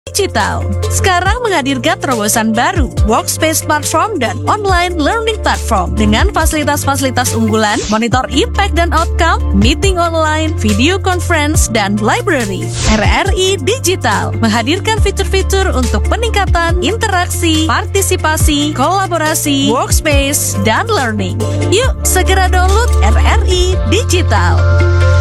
Digital sekarang menghadirkan terobosan baru, Workspace Platform dan Online Learning Platform dengan fasilitas-fasilitas unggulan, monitor impact dan outcome, meeting online, video conference, dan library. RRI Digital menghadirkan fitur-fitur untuk peningkatan interaksi, partisipasi, kolaborasi, workspace, dan learning. Yuk segera download RRI Digital.